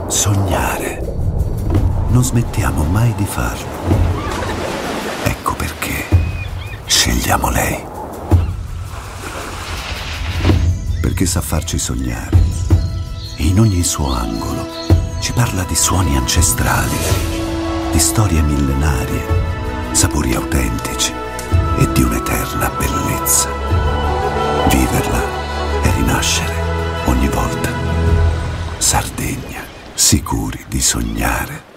Sognare. Non smettiamo mai di farlo. Ecco perché scegliamo lei. Perché sa farci sognare. In ogni suo angolo ci parla di suoni ancestrali, di storie millenarie, sapori autentici e di un'eterna bellezza. Viverla e rinascere ogni volta. Sardegna, sicuri di sognare.